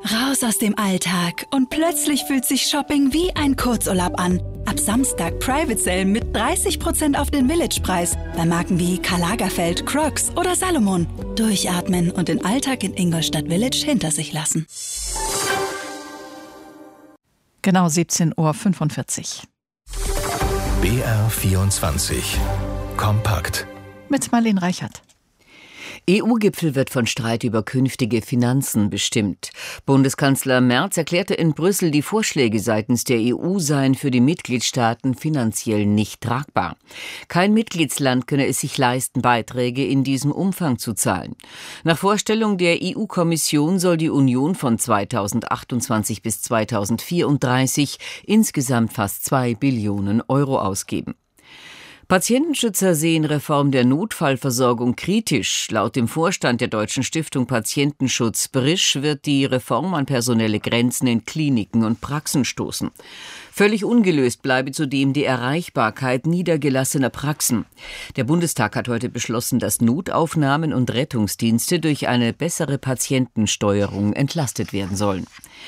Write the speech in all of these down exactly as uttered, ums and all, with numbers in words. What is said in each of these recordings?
Raus aus dem Alltag und plötzlich fühlt sich Shopping wie ein Kurzurlaub an. Ab Samstag Private Sale mit dreißig Prozent auf den Village-Preis bei Marken wie Karl Lagerfeld, Crocs oder Salomon. Durchatmen und den Alltag in Ingolstadt Village hinter sich lassen. Genau siebzehn Uhr fünfundvierzig. B R vierundzwanzig. Kompakt. Mit Marlene Reichert. E U-Gipfel wird von Streit über künftige Finanzen bestimmt. Bundeskanzler Merz erklärte in Brüssel, die Vorschläge seitens der E U seien für die Mitgliedstaaten finanziell nicht tragbar. Kein Mitgliedsland könne es sich leisten, Beiträge in diesem Umfang zu zahlen. Nach Vorstellung der E U-Kommission soll die Union von zweitausendachtundzwanzig bis zweitausendvierunddreißig insgesamt fast zwei Billionen Euro ausgeben. Patientenschützer sehen Reform der Notfallversorgung kritisch. Laut dem Vorstand der Deutschen Stiftung Patientenschutz Brisch wird die Reform an personelle Grenzen in Kliniken und Praxen stoßen. Völlig ungelöst bleibe zudem die Erreichbarkeit niedergelassener Praxen. Der Bundestag hat heute beschlossen, dass Notaufnahmen und Rettungsdienste durch eine bessere Patientensteuerung entlastet werden sollen.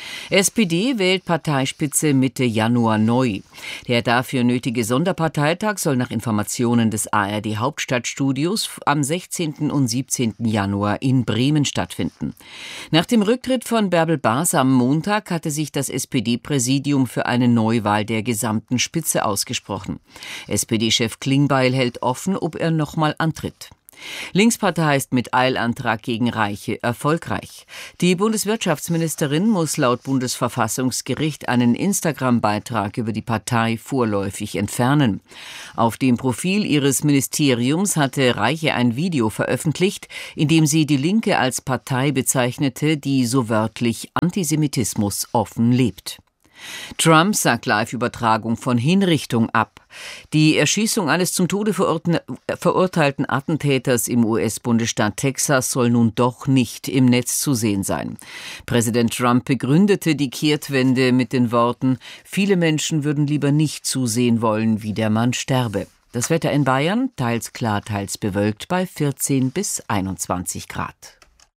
S P D wählt Parteispitze Mitte Januar neu. Der dafür nötige Sonderparteitag soll nach Informationen des A R D Hauptstadtstudios am sechzehnten und siebzehnten Januar in Bremen stattfinden. Nach dem Rücktritt von Bärbel Baas am Montag hatte sich das S P D-Präsidium für eine Neuwahl der gesamten Spitze ausgesprochen. S P D-Chef Klingbeil hält offen, ob er nochmal antritt. Linkspartei ist mit Eilantrag gegen Reiche erfolgreich. Die Bundeswirtschaftsministerin muss laut Bundesverfassungsgericht einen Instagram-Beitrag über die Partei vorläufig entfernen. Auf dem Profil ihres Ministeriums hatte Reiche ein Video veröffentlicht, in dem sie die Linke als Partei bezeichnete, die so wörtlich Antisemitismus offen lebt. Trump sagt Live-Übertragung von Hinrichtung ab. Die Erschießung eines zum Tode verurteilten Attentäters im U S-Bundesstaat Texas soll nun doch nicht im Netz zu sehen sein. Präsident Trump begründete die Kehrtwende mit den Worten: Viele Menschen würden lieber nicht zusehen wollen, wie der Mann sterbe. Das Wetter in Bayern, teils klar, teils bewölkt bei vierzehn bis einundzwanzig Grad.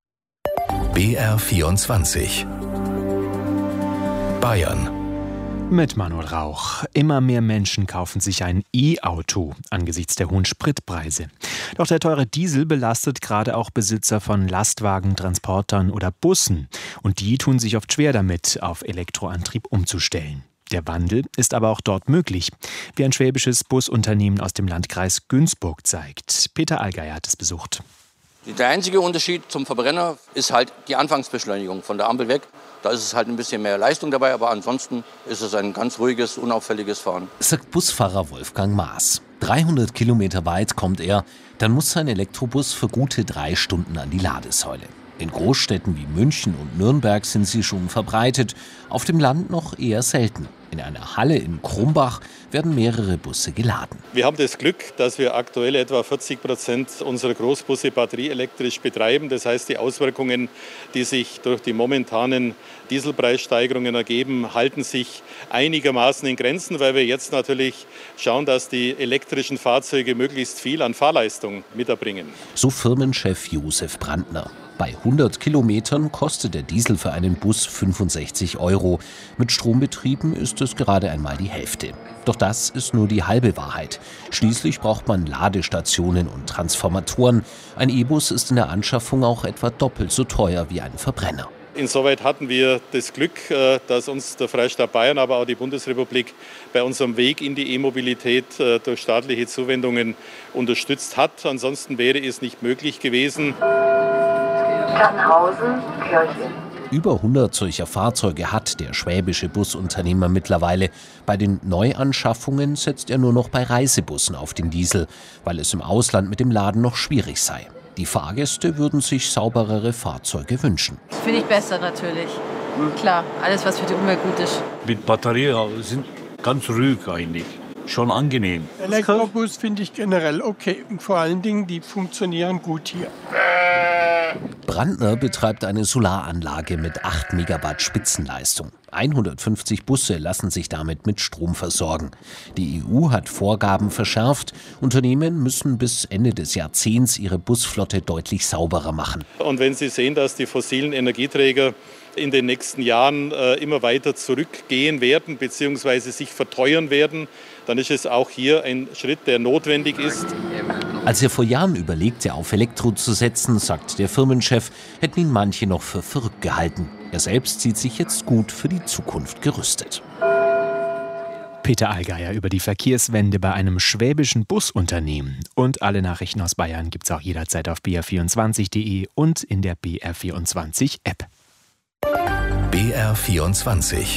B R vierundzwanzig. Bayern. Mit Manuel Rauch. Immer mehr Menschen kaufen sich ein E-Auto angesichts der hohen Spritpreise. Doch der teure Diesel belastet gerade auch Besitzer von Lastwagen, Transportern oder Bussen. Und die tun sich oft schwer damit, auf Elektroantrieb umzustellen. Der Wandel ist aber auch dort möglich, wie ein schwäbisches Busunternehmen aus dem Landkreis Günzburg zeigt. Peter Allgeier hat es besucht. Der einzige Unterschied zum Verbrenner ist halt die Anfangsbeschleunigung von der Ampel weg. Da ist es halt ein bisschen mehr Leistung dabei, aber ansonsten ist es ein ganz ruhiges, unauffälliges Fahren. Sagt Busfahrer Wolfgang Maas. dreihundert Kilometer weit kommt er, dann muss sein Elektrobus für gute drei Stunden an die Ladesäule. In Großstädten wie München und Nürnberg sind sie schon verbreitet, auf dem Land noch eher selten. In einer Halle in Krumbach werden mehrere Busse geladen. Wir haben das Glück, dass wir aktuell etwa vierzig Prozent unserer Großbusse batterieelektrisch betreiben. Das heißt, die Auswirkungen, die sich durch die momentanen Dieselpreissteigerungen ergeben, halten sich einigermaßen in Grenzen, weil wir jetzt natürlich schauen, dass die elektrischen Fahrzeuge möglichst viel an Fahrleistung miterbringen. So Firmenchef Josef Brandner. Bei hundert Kilometern kostet der Diesel für einen Bus fünfundsechzig Euro. Mit Strombetrieben ist es gerade einmal die Hälfte. Doch das ist nur die halbe Wahrheit. Schließlich braucht man Ladestationen und Transformatoren. Ein E-Bus ist in der Anschaffung auch etwa doppelt so teuer wie ein Verbrenner. Insoweit hatten wir das Glück, dass uns der Freistaat Bayern, aber auch die Bundesrepublik bei unserem Weg in die E-Mobilität durch staatliche Zuwendungen unterstützt hat. Ansonsten wäre es nicht möglich gewesen. Tannhausen, Kirche. Über hundert solcher Fahrzeuge hat der schwäbische Busunternehmer mittlerweile. Bei den Neuanschaffungen setzt er nur noch bei Reisebussen auf den Diesel, weil es im Ausland mit dem Laden noch schwierig sei. Die Fahrgäste würden sich sauberere Fahrzeuge wünschen. Das finde ich besser natürlich. Klar, alles was für die Umwelt gut ist. Mit Batterie sind ganz ruhig eigentlich. Schon angenehm. Elektrobus finde ich generell okay und vor allen Dingen, die funktionieren gut hier. Brandner betreibt eine Solaranlage mit acht Megawatt Spitzenleistung. hundertfünfzig Busse lassen sich damit mit Strom versorgen. Die E U hat Vorgaben verschärft. Unternehmen müssen bis Ende des Jahrzehnts ihre Busflotte deutlich sauberer machen. Und wenn Sie sehen, dass die fossilen Energieträger in den nächsten Jahren äh, immer weiter zurückgehen werden bzw. sich verteuern werden, dann ist es auch hier ein Schritt, der notwendig ist. Als er vor Jahren überlegte, auf Elektro zu setzen, sagt der Firmenchef, hätten ihn manche noch für verrückt gehalten. Er selbst sieht sich jetzt gut für die Zukunft gerüstet. Peter Allgeier über die Verkehrswende bei einem schwäbischen Busunternehmen. Und alle Nachrichten aus Bayern gibt's auch jederzeit auf b r vierundzwanzig punkt d e und in der B R vierundzwanzig App. B R vierundzwanzig.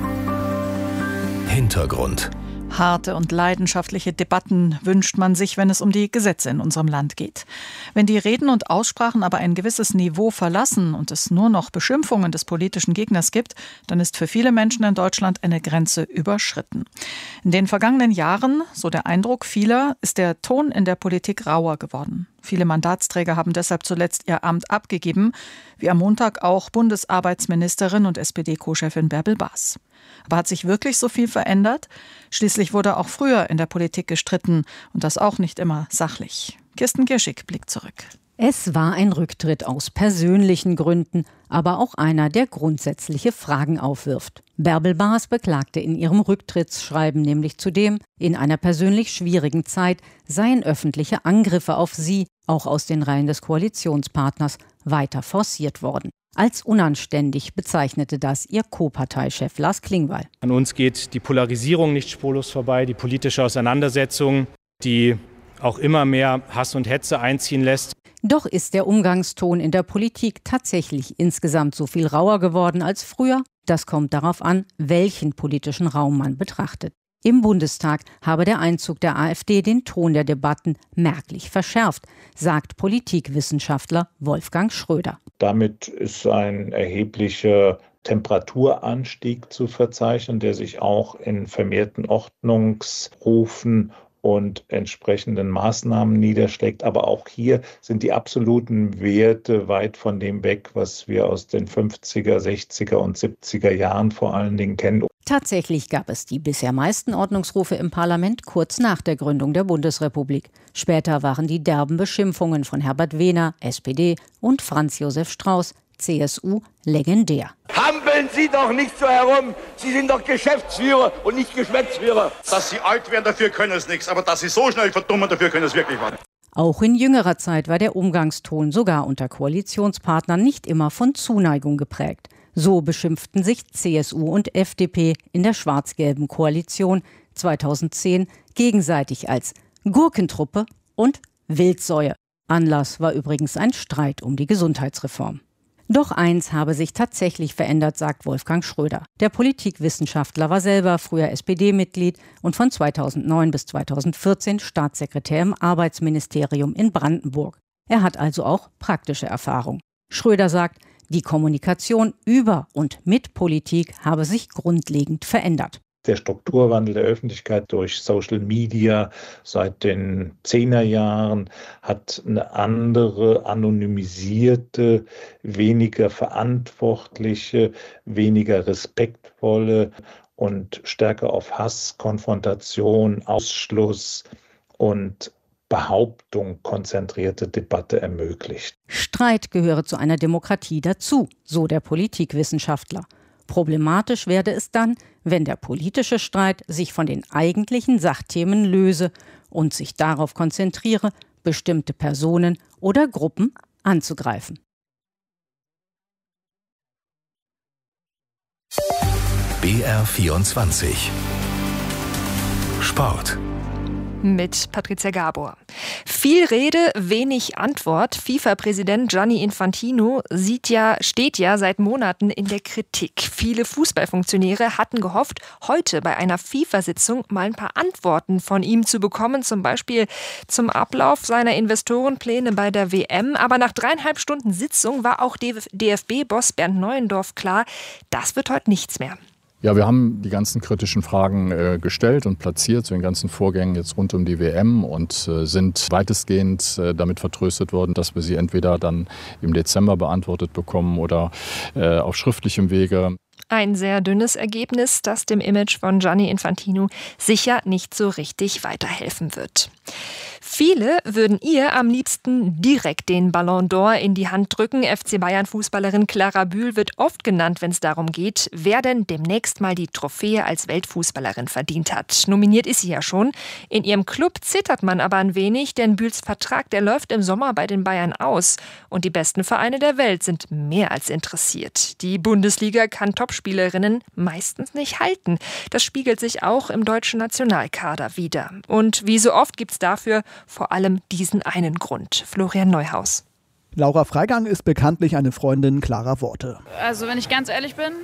Hintergrund. Harte und leidenschaftliche Debatten wünscht man sich, wenn es um die Gesetze in unserem Land geht. Wenn die Reden und Aussprachen aber ein gewisses Niveau verlassen und es nur noch Beschimpfungen des politischen Gegners gibt, dann ist für viele Menschen in Deutschland eine Grenze überschritten. In den vergangenen Jahren, so der Eindruck vieler, ist der Ton in der Politik rauer geworden. Viele Mandatsträger haben deshalb zuletzt ihr Amt abgegeben, wie am Montag auch Bundesarbeitsministerin und S P D-Co-Chefin Bärbel Baas. Aber hat sich wirklich so viel verändert? Schließlich wurde auch früher in der Politik gestritten und das auch nicht immer sachlich. Kirsten Gierschig blickt zurück. Es war ein Rücktritt aus persönlichen Gründen, aber auch einer, der grundsätzliche Fragen aufwirft. Bärbel Baas beklagte in ihrem Rücktrittsschreiben nämlich zudem, in einer persönlich schwierigen Zeit seien öffentliche Angriffe auf sie, auch aus den Reihen des Koalitionspartners, weiter forciert worden. Als unanständig bezeichnete das ihr Co-Parteichef Lars Klingbeil. An uns geht die Polarisierung nicht spurlos vorbei, die politische Auseinandersetzung, die auch immer mehr Hass und Hetze einziehen lässt. Doch ist der Umgangston in der Politik tatsächlich insgesamt so viel rauer geworden als früher? Das kommt darauf an, welchen politischen Raum man betrachtet. Im Bundestag habe der Einzug der AfD den Ton der Debatten merklich verschärft, sagt Politikwissenschaftler Wolfgang Schröder. Damit ist ein erheblicher Temperaturanstieg zu verzeichnen, der sich auch in vermehrten Ordnungsrufen und entsprechenden Maßnahmen niederschlägt. Aber auch hier sind die absoluten Werte weit von dem weg, was wir aus den fünfziger, sechziger und siebziger Jahren vor allen Dingen kennen. Tatsächlich gab es die bisher meisten Ordnungsrufe im Parlament kurz nach der Gründung der Bundesrepublik. Später waren die derben Beschimpfungen von Herbert Wehner, S P D, und Franz Josef Strauß, C S U, legendär. Hampeln Sie doch nicht so herum. Sie sind doch Geschäftsführer und nicht Geschwätzführer. Dass Sie alt werden, dafür können es nichts. Aber dass Sie so schnell verdummen, dafür können es wirklich was. Auch in jüngerer Zeit war der Umgangston sogar unter Koalitionspartnern nicht immer von Zuneigung geprägt. So beschimpften sich C S U und F D P in der schwarz-gelben Koalition zweitausendzehn gegenseitig als Gurkentruppe und Wildsäue. Anlass war übrigens ein Streit um die Gesundheitsreform. Doch eins habe sich tatsächlich verändert, sagt Wolfgang Schröder. Der Politikwissenschaftler war selber früher S P D-Mitglied und von zweitausendneun bis zweitausendvierzehn Staatssekretär im Arbeitsministerium in Brandenburg. Er hat also auch praktische Erfahrung. Schröder sagt, die Kommunikation über und mit Politik habe sich grundlegend verändert. Der Strukturwandel der Öffentlichkeit durch Social Media seit den Zehnerjahren hat eine andere, anonymisierte, weniger verantwortliche, weniger respektvolle und stärker auf Hass, Konfrontation, Ausschluss und Behauptung konzentrierte Debatte ermöglicht. Streit gehöre zu einer Demokratie dazu, so der Politikwissenschaftler. Problematisch werde es dann, wenn der politische Streit sich von den eigentlichen Sachthemen löse und sich darauf konzentriere, bestimmte Personen oder Gruppen anzugreifen. B R vierundzwanzig. Sport. Mit Patricia Gabor. Viel Rede, wenig Antwort. FIFA-Präsident Gianni Infantino sieht ja, steht ja seit Monaten in der Kritik. Viele Fußballfunktionäre hatten gehofft, heute bei einer FIFA-Sitzung mal ein paar Antworten von ihm zu bekommen, zum Beispiel zum Ablauf seiner Investorenpläne bei der W M. Aber nach dreieinhalb Stunden Sitzung war auch D F B-Boss Bernd Neuendorf klar, das wird heute nichts mehr. Ja, wir haben die ganzen kritischen Fragen äh, gestellt und platziert zu den ganzen Vorgängen jetzt rund um die W M und äh, sind weitestgehend äh, damit vertröstet worden, dass wir sie entweder dann im Dezember beantwortet bekommen oder äh, auf schriftlichem Wege. Ein sehr dünnes Ergebnis, das dem Image von Gianni Infantino sicher nicht so richtig weiterhelfen wird. Viele würden ihr am liebsten direkt den Ballon d'Or in die Hand drücken. F C Bayern-Fußballerin Clara Bühl wird oft genannt, wenn es darum geht, wer denn demnächst mal die Trophäe als Weltfußballerin verdient hat. Nominiert ist sie ja schon. In ihrem Club zittert man aber ein wenig, denn Bühls Vertrag, der läuft im Sommer bei den Bayern aus. Und die besten Vereine der Welt sind mehr als interessiert. Die Bundesliga kann Topspielerinnen meistens nicht halten. Das spiegelt sich auch im deutschen Nationalkader wider. Und wie so oft gibt es dafür vor allem diesen einen Grund. Florian Neuhaus. Laura Freigang ist bekanntlich eine Freundin klarer Worte. Also wenn ich ganz ehrlich bin,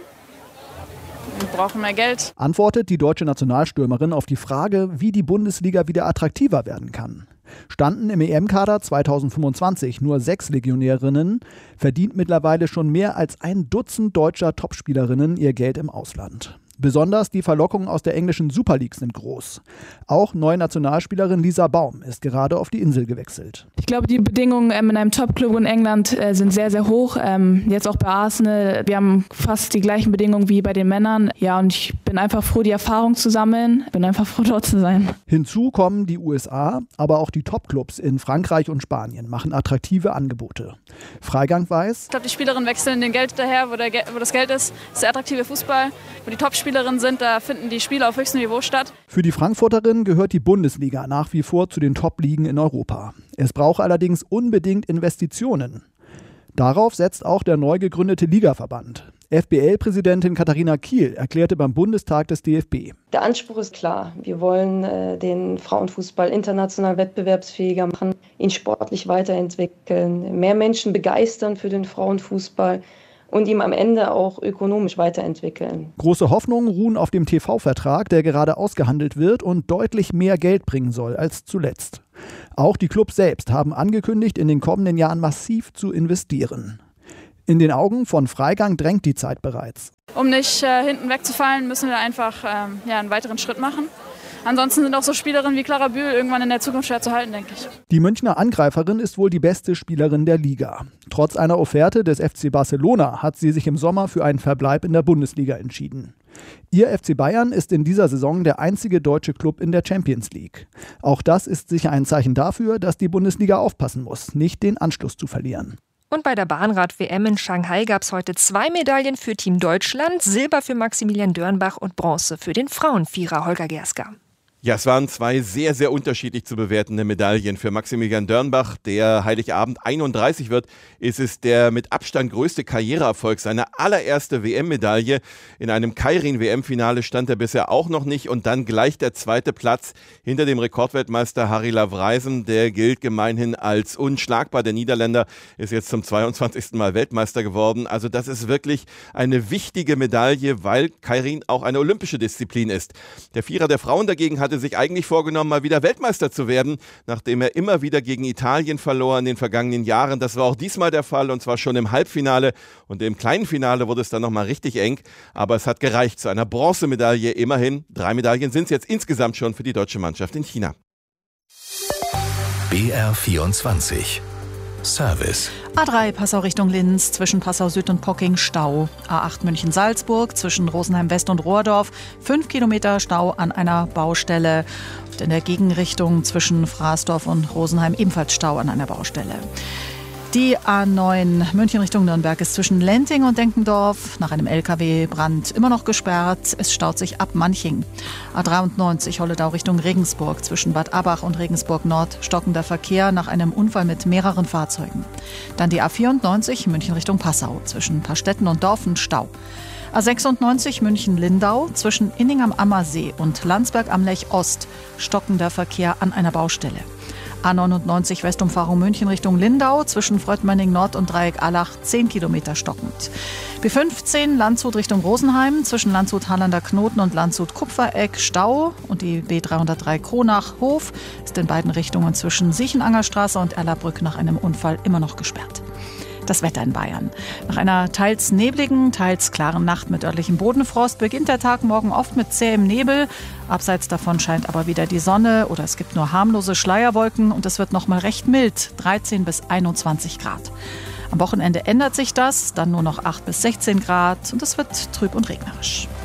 wir brauchen mehr Geld. Antwortet die deutsche Nationalstürmerin auf die Frage, wie die Bundesliga wieder attraktiver werden kann. Standen im E M-Kader zweitausendfünfundzwanzig nur sechs Legionärinnen, verdient mittlerweile schon mehr als ein Dutzend deutscher Topspielerinnen ihr Geld im Ausland. Besonders die Verlockung aus der englischen Super League sind groß. Auch neue Nationalspielerin Lisa Baum ist gerade auf die Insel gewechselt. Ich glaube, die Bedingungen ähm, in einem Top-Club in England äh, sind sehr, sehr hoch. Ähm, jetzt auch bei Arsenal. Wir haben fast die gleichen Bedingungen wie bei den Männern. Ja, und ich bin einfach froh, die Erfahrung zu sammeln. Bin einfach froh, dort zu sein. Hinzu kommen die U S A, aber auch die Top-Clubs in Frankreich und Spanien machen attraktive Angebote. Freigang weiß: Ich glaube, die Spielerinnen wechseln den Geld daher, wo, der Ge- wo das Geld ist. Das ist der attraktive Fußball, wo die Top Spielerinnen sind, da finden die Spiele auf höchstem Niveau statt. Für die Frankfurterin gehört die Bundesliga nach wie vor zu den Top-Ligen in Europa. Es braucht allerdings unbedingt Investitionen. Darauf setzt auch der neu gegründete Ligaverband. F B L-Präsidentin Katharina Kiel erklärte beim Bundestag des D F B: Der Anspruch ist klar. Wir wollen äh, den Frauenfußball international wettbewerbsfähiger machen, ihn sportlich weiterentwickeln, mehr Menschen begeistern für den Frauenfußball und ihm am Ende auch ökonomisch weiterentwickeln. Große Hoffnungen ruhen auf dem T V-Vertrag, der gerade ausgehandelt wird und deutlich mehr Geld bringen soll als zuletzt. Auch die Clubs selbst haben angekündigt, in den kommenden Jahren massiv zu investieren. In den Augen von Freigang drängt die Zeit bereits. Um nicht äh, hinten wegzufallen, müssen wir einfach ähm, ja, einen weiteren Schritt machen. Ansonsten sind auch so Spielerinnen wie Clara Bühl irgendwann in der Zukunft schwer zu halten, denke ich. Die Münchner Angreiferin ist wohl die beste Spielerin der Liga. Trotz einer Offerte des F C Barcelona hat sie sich im Sommer für einen Verbleib in der Bundesliga entschieden. Ihr F C Bayern ist in dieser Saison der einzige deutsche Club in der Champions League. Auch das ist sicher ein Zeichen dafür, dass die Bundesliga aufpassen muss, nicht den Anschluss zu verlieren. Und bei der Bahnrad-W M in Shanghai gab es heute zwei Medaillen für Team Deutschland, Silber für Maximilian Dörnbach und Bronze für den Frauenvierer Holger Gerska. Ja, es waren zwei sehr, sehr unterschiedlich zu bewertende Medaillen. Für Maximilian Dörnbach, der Heiligabend einunddreißig wird, ist es der mit Abstand größte Karriereerfolg. Seine allererste W M-Medaille. In einem Keirin-W M-Finale stand er bisher auch noch nicht. Und dann gleich der zweite Platz hinter dem Rekordweltmeister Harry Lavrijsen. Der gilt gemeinhin als unschlagbar. Der Niederländer ist jetzt zum zweiundzwanzigsten Mal Weltmeister geworden. Also das ist wirklich eine wichtige Medaille, weil Keirin auch eine olympische Disziplin ist. Der Vierer der Frauen dagegen hatte sich eigentlich vorgenommen, mal wieder Weltmeister zu werden, nachdem er immer wieder gegen Italien verlor in den vergangenen Jahren. Das war auch diesmal der Fall, und zwar schon im Halbfinale, und im kleinen Finale wurde es dann nochmal richtig eng, aber es hat gereicht zu einer Bronzemedaille. Immerhin, drei Medaillen sind es jetzt insgesamt schon für die deutsche Mannschaft in China. B R vierundzwanzig Service. A drei Passau Richtung Linz, zwischen Passau Süd und Pocking Stau. A acht München-Salzburg, zwischen Rosenheim West und Rohrdorf, fünf Kilometer Stau an einer Baustelle. Und in der Gegenrichtung zwischen Fraßdorf und Rosenheim ebenfalls Stau an einer Baustelle. Die A neun München Richtung Nürnberg ist zwischen Lenting und Denkendorf nach einem L K W-Brand immer noch gesperrt. Es staut sich ab Manching. A dreiundneunzig Holledau Richtung Regensburg, zwischen Bad Abach und Regensburg Nord stockender Verkehr nach einem Unfall mit mehreren Fahrzeugen. Dann die A vierundneunzig München Richtung Passau, zwischen Pastetten und Dorfen Stau. A sechsundneunzig München-Lindau, zwischen Inning am Ammersee und Landsberg am Lech Ost stockender Verkehr an einer Baustelle. A neunundneunzig Westumfahrung München Richtung Lindau, zwischen Fröttmönning Nord und Dreieck Allach zehn Kilometer stockend. B fünfzehn Landshut Richtung Rosenheim, zwischen Landshut-Harlander Knoten und Landshut-Kupfereck Stau. Und die B dreihundertdrei Kronach-Hof ist in beiden Richtungen zwischen Siechenangerstraße und Erlabrück nach einem Unfall immer noch gesperrt. Das Wetter in Bayern. Nach einer teils nebligen, teils klaren Nacht mit örtlichem Bodenfrost beginnt der Tag morgen oft mit zähem Nebel. Abseits davon scheint aber wieder die Sonne oder es gibt nur harmlose Schleierwolken und es wird noch mal recht mild, dreizehn bis einundzwanzig Grad. Am Wochenende ändert sich das, dann nur noch acht bis sechzehn Grad und es wird trüb und regnerisch.